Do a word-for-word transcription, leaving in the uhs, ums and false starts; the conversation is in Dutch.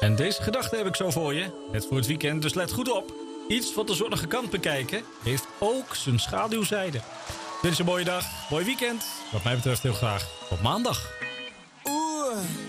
En deze gedachte heb ik zo voor je. Net voor het weekend, dus let goed op. Iets wat de zonnige kant bekijken heeft ook zijn schaduwzijde. Dit is een mooie dag, mooi weekend. Wat mij betreft heel graag op maandag. Oeh.